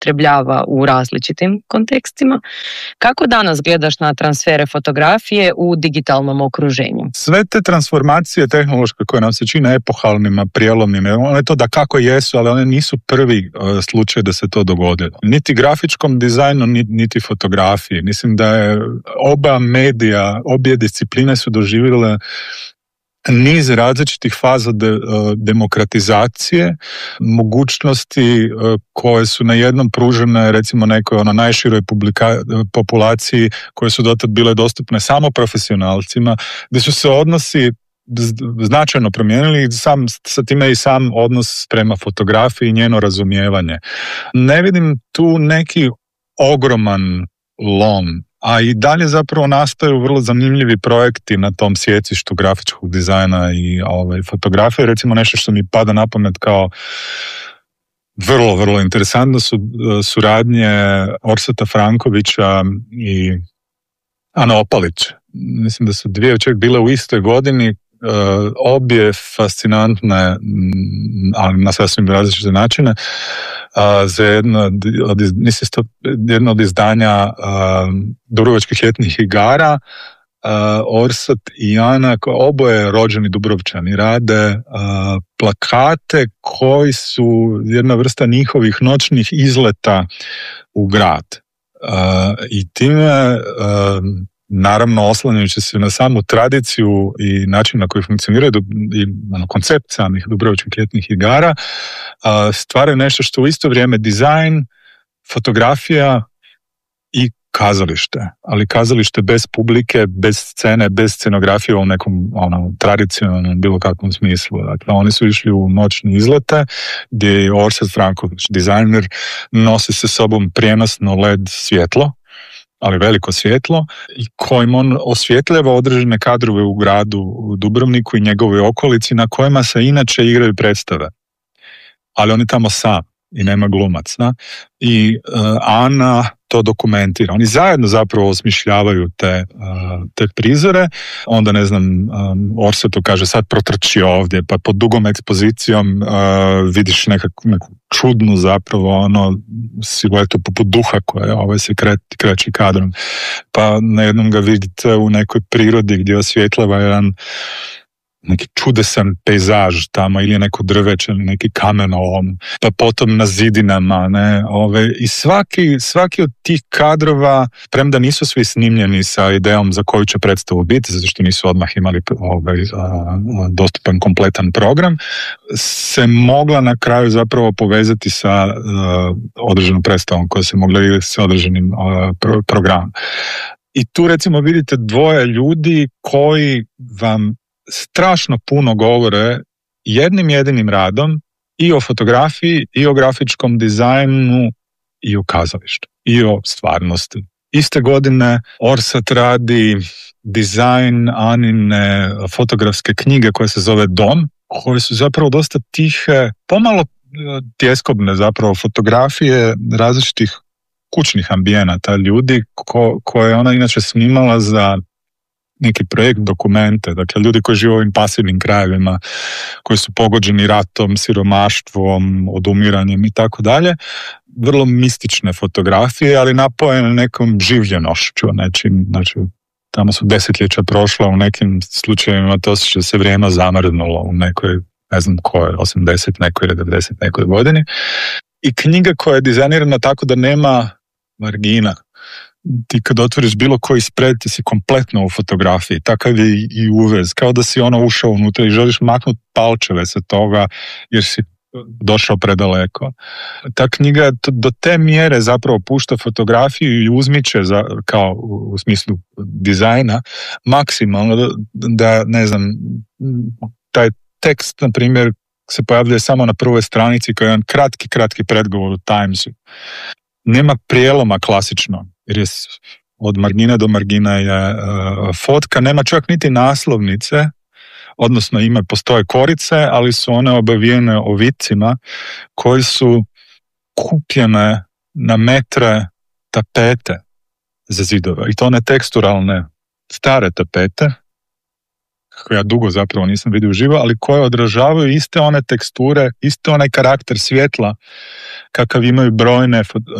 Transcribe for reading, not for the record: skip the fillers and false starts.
upotrebljava u različitim kontekstima. Kako danas gledaš na transfere fotografije u digitalnom okruženju? Sve te transformacije tehnološke koje nam se čine epohalnima, prijelomnima, one to da kako jesu, ali one nisu prvi slučaj da se to dogodilo. Niti grafičkom dizajnu, niti fotografiji. Mislim da je obje discipline su doživjele niz različitih faza demokratizacije, mogućnosti koje su na jednom pružene recimo nekoj najširoj populaciji koje su dotad bile dostupne samo profesionalcima, gdje su se odnosi značajno promijenili, sa time i sam odnos prema fotografiji i njeno razumijevanje. Ne vidim tu neki ogroman lom, a i dalje zapravo nastaju vrlo zanimljivi projekti na tom sjecištu grafičkog dizajna i fotografije. Recimo nešto što mi pada na pamet kao vrlo, vrlo interesantno su suradnje Orsata Frankovića i Ane Opalić. Mislim da su dvije čak bile u istoj godini, obje fascinantne, ali na sasvim različite načine, za jedno od izdanja Dubrovačkih ljetnih igara. Orsat i Ana, oboje rođeni Dubrovčani, rade plakate koji su jedna vrsta njihovih noćnih izleta u grad. I time, naravno oslanjajući se na samu tradiciju i način na koji funkcioniraju i koncept samih Dubrovačkih ljetnih igara, stvaraju nešto što u isto vrijeme dizajn, fotografija i kazalište, ali kazalište bez publike, bez scene, bez scenografije u nekom tradicionalnom bilo kakvom smislu. Dakle, oni su išli u noćne izlete gdje je Orsat Franković, dizajner, nosi sa sobom prijenosno LED svjetlo, ali veliko svjetlo, i kojim on osvjetljava određene kadrove u gradu u Dubrovniku i njegovoj okolici na kojima se inače igraju predstave. Ali on je tamo sam i nema glumac. I Ana to dokumentira. Oni zajedno zapravo osmišljavaju te prizore. Onda, ne znam, Orsetu kaže sad protrči ovdje, pa pod dugom ekspozicijom vidiš neku čudnu zapravo siluetu poput duha koja se kreće kadrom. Pa na jednom ga vidite u nekoj prirodi gdje osvjetljava jedan neki čudesan pejzaž tamo, ili neko drveće, ili neki kamenolom, pa potom na zidinama, i svaki od tih kadrova, premda nisu svi snimljeni sa idejom za koju će predstavu biti, zato što nisu odmah imali dostupan kompletan program, se mogla na kraju zapravo povezati sa određenom predstavom koja se mogla vidjeti sa određenim programom. I tu recimo vidite dvoje ljudi koji vam strašno puno govore jednim jedinim radom i o fotografiji, i o grafičkom dizajnu, i o kazalištu, i o stvarnosti. Iste godine Orsat radi dizajn Anine fotografske knjige koja se zove Dom, koje su zapravo dosta tihe, pomalo tjeskobne zapravo fotografije različitih kućnih ambijenata ljudi koje ona inače snimala za neki projekt dokumente, dakle ljudi koji žive u ovim pasivnim krajevima, koji su pogođeni ratom, siromaštvom, odumiranjem i tako dalje. Vrlo mistične fotografije, ali napojene nekom življenošću, nečim, znači tamo su desetljeća prošla, u nekim slučajevima to se vrijeme zamrznulo u nekoj, ne znam koje, 80, nekoj 90, nekoj godini. I knjiga koja je dizajnirana tako da nema margina. Ti kad otvoriš bilo koji spred, ti si kompletno u fotografiji, takav je i uvez, kao da si ušao unutra i želiš maknuti palčeve sa toga jer si došao predaleko. Ta knjiga do te mjere zapravo pušta fotografiju i uzmiče kao u smislu dizajna maksimalno da, ne znam, taj tekst, na primjer, se pojavljuje samo na prvoj stranici kao jedan kratki predgovor u Timesu. Nema prijeloma klasično, jer je od margina do margina je fotka, nema čak niti naslovnice, odnosno postoje korice, ali su one obavijene ovicima koji su kupljene na metre tapete za zidove. I to ne teksturalne, stare tapete, kako ja dugo zapravo nisam vidio uživo, ali koje odražavaju iste one teksture, iste onaj karakter svjetla kakav imaju brojne